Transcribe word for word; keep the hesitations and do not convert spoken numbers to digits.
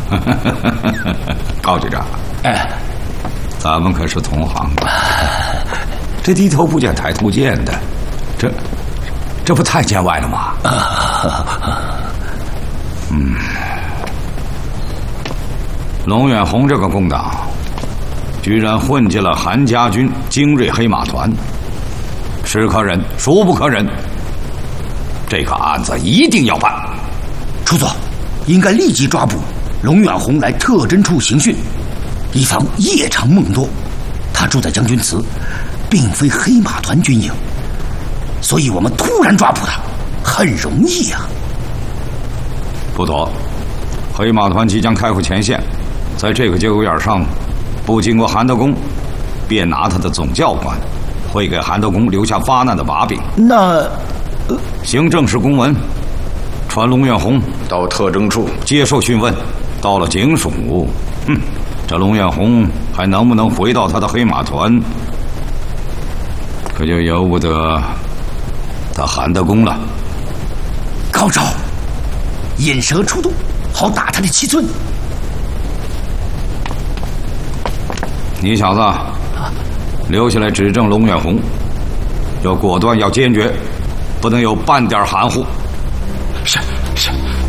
高局长， 哎， 咱们可是同行啊！这低头不见抬头见的，这这不太见外了吗？嗯，龙远红这个共党，居然混进了韩家军精锐黑马团，是可忍，孰不可忍？这个案子一定要办。 处座，应该立即抓捕龙远红来特侦处刑讯，以防夜长梦多。他住在将军祠，并非黑马团军营，所以我们突然抓捕他很容易呀、啊。 不妥，黑马团即将开赴前线，在这个节骨眼上，不经过韩德公，便拿他的总教官，会给韩德公留下发难的把柄。 那， 呃、行政事公文，传龙远红到特侦处接受讯问。到了警署，哼，这龙远红还能不能回到他的黑马团，可就由不得他韩德公了。 高招，引蛇出洞，好打他的七寸。 你小子留下来指证龙远红，要果断，要坚决，不能有半点含糊。